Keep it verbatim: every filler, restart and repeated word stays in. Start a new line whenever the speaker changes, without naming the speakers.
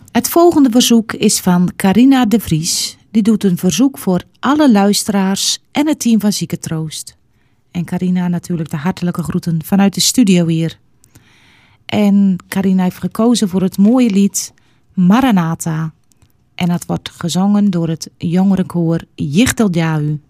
Het volgende verzoek is van Carina de Vries. Die doet een verzoek voor alle luisteraars en het team van Ziekentroost. En Carina natuurlijk de hartelijke groeten vanuit de studio hier. En Carina heeft gekozen voor het mooie lied Maranatha. En dat wordt gezongen door het jongerenkoor Jichtel Jau.